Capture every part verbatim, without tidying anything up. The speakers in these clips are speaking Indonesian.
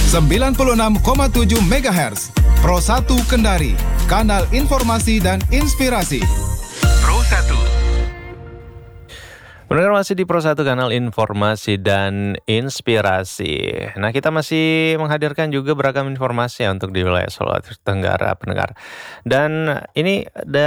sembilan puluh enam koma tujuh megahertz. Pro satu Kendari, kanal informasi dan inspirasi. Pro satu. Pendengar masih di Pro satu, kanal informasi dan inspirasi. Nah, kita masih menghadirkan juga beragam informasi untuk di wilayah Sulawesi Tenggara, pendengar. Dan ini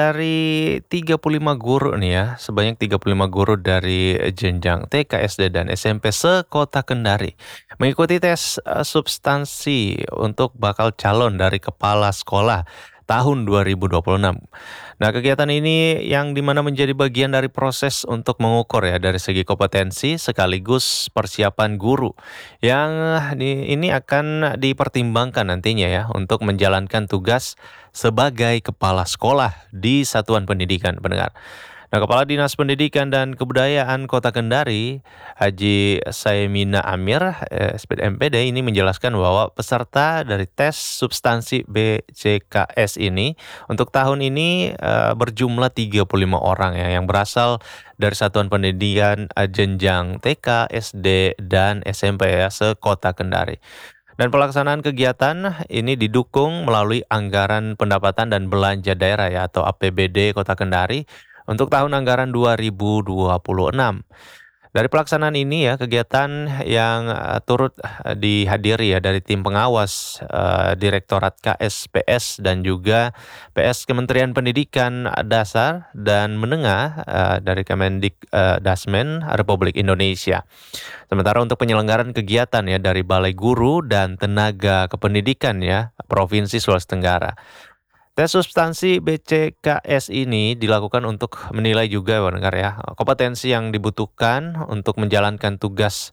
dari tiga puluh lima guru nih ya, sebanyak tiga puluh lima guru dari jenjang T K, S D, dan S M P se-Kota Kendari mengikuti tes uh, substansi untuk bakal calon dari kepala sekolah tahun dua ribu dua puluh enam. Nah, kegiatan ini yang dimana menjadi bagian dari proses untuk mengukur ya dari segi kompetensi sekaligus persiapan guru yang di, ini akan dipertimbangkan nantinya ya untuk menjalankan tugas sebagai kepala sekolah di satuan pendidikan, pendengar. Nah, Kepala Dinas Pendidikan dan Kebudayaan Kota Kendari, Haji Saimina Amir, eh, S P D M P D, ini menjelaskan bahwa peserta dari tes substansi B C K S ini untuk tahun ini eh, berjumlah tiga puluh lima orang ya, yang berasal dari satuan pendidikan eh, jenjang T K, S D, dan S M P ya, se-Kota Kendari. Dan pelaksanaan kegiatan ini didukung melalui anggaran pendapatan dan belanja daerah ya, atau A P B D Kota Kendari untuk tahun anggaran dua ribu dua puluh enam. Dari pelaksanaan ini ya, kegiatan yang uh, turut uh, dihadiri ya dari tim pengawas uh, Direktorat K S P S dan juga P S Kementerian Pendidikan Dasar dan Menengah uh, dari Kemendik uh, Dasmen Republik Indonesia. Sementara untuk penyelenggaraan kegiatan ya dari Balai Guru dan Tenaga Kependidikan ya Provinsi Sulawesi Tenggara. Tes substansi B C K S ini dilakukan untuk menilai juga pendengar ya kompetensi yang dibutuhkan untuk menjalankan tugas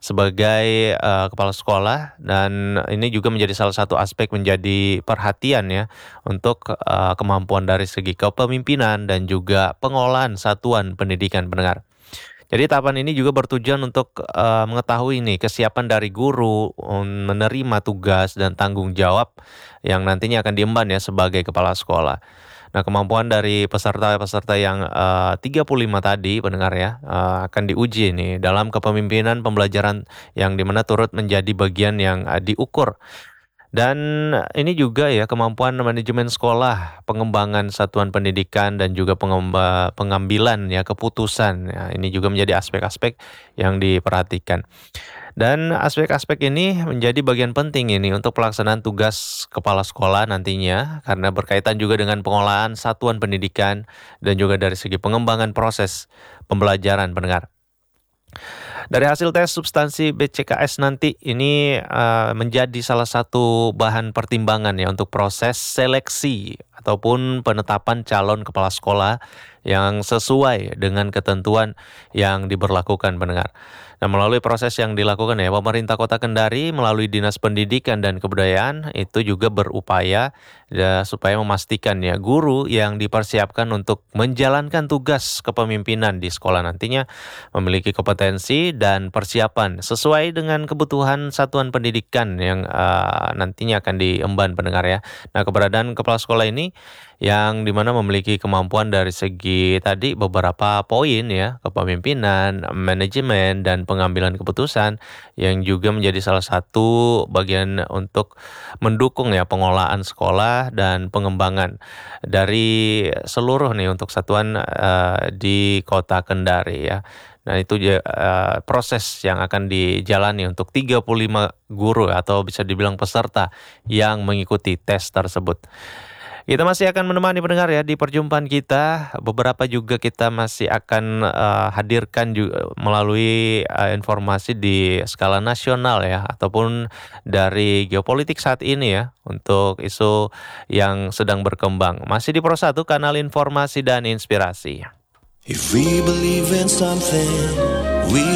sebagai uh, kepala sekolah, dan ini juga menjadi salah satu aspek menjadi perhatian ya untuk uh, kemampuan dari segi kepemimpinan dan juga pengolahan satuan pendidikan, pendengar. Jadi tahapan ini juga bertujuan untuk uh, mengetahui nih kesiapan dari guru um, menerima tugas dan tanggung jawab yang nantinya akan diemban ya sebagai kepala sekolah. Nah, kemampuan dari peserta-peserta yang uh, tiga puluh lima tadi, pendengar ya, uh, akan diuji nih dalam kepemimpinan pembelajaran yang dimana turut menjadi bagian yang uh, diukur. Dan ini juga ya kemampuan manajemen sekolah, pengembangan satuan pendidikan, dan juga pengemba, pengambilan ya keputusan. Ya, ini juga menjadi aspek-aspek yang diperhatikan. Dan aspek-aspek ini menjadi bagian penting ini untuk pelaksanaan tugas kepala sekolah nantinya, karena berkaitan juga dengan pengolahan satuan pendidikan dan juga dari segi pengembangan proses pembelajaran, pendengar. Dari hasil tes substansi B C K S nanti ini uh, menjadi salah satu bahan pertimbangan ya untuk proses seleksi ataupun penetapan calon kepala sekolah yang sesuai dengan ketentuan yang diberlakukan, pendengar. Nah, melalui proses yang dilakukan ya, pemerintah Kota Kendari melalui Dinas Pendidikan dan Kebudayaan itu juga berupaya ya, supaya memastikan ya guru yang dipersiapkan untuk menjalankan tugas kepemimpinan di sekolah nantinya memiliki kompetensi dan persiapan sesuai dengan kebutuhan satuan pendidikan yang uh, nantinya akan diemban, pendengar ya. Nah, keberadaan kepala sekolah ini yang dimana memiliki kemampuan dari segi tadi beberapa poin ya, kepemimpinan, manajemen, dan pengambilan keputusan yang juga menjadi salah satu bagian untuk mendukung ya pengolahan sekolah dan pengembangan dari seluruh nih untuk satuan uh, di Kota Kendari ya. Nah, itu uh, proses yang akan dijalani untuk tiga puluh lima guru atau bisa dibilang peserta yang mengikuti tes tersebut. Kita masih akan menemani pendengar ya di perjumpaan kita. Beberapa juga kita masih akan uh, hadirkan juga melalui uh, informasi di skala nasional ya, ataupun dari geopolitik saat ini ya, untuk isu yang sedang berkembang. Masih di Pro satu, kanal informasi dan inspirasi. If we believe in something, we